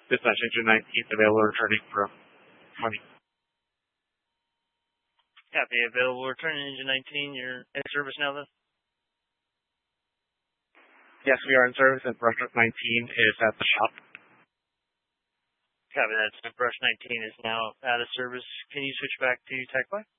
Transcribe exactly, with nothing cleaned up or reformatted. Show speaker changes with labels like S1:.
S1: Dispatch engine nineteen, available returning from twenty.
S2: Copy, available returning engine nineteen. You're in service now then?
S1: Yes, we are in service, and Brush nineteen is at the shop.
S2: Copy that. So Brush nineteen is now out of service. Can you switch back to TACPY?